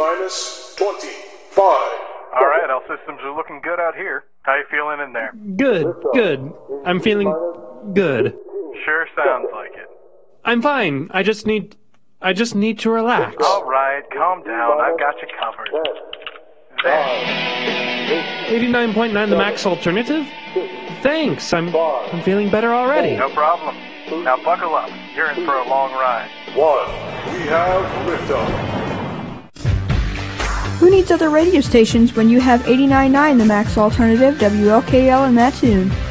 T-minus 25. All right, all systems are looking good out here. How you feeling in there? Good. I'm feeling good. Sure sounds like it. I'm fine. I just need to relax. All right, calm down. I've got you covered. There. 89.9 the max alternative? Thanks. I'm feeling better already. No problem. Now buckle up. You're in for a long ride. 1. We have liftoff. Who needs other radio stations when you have 89.9 the max alternative WLKL in Mattoon?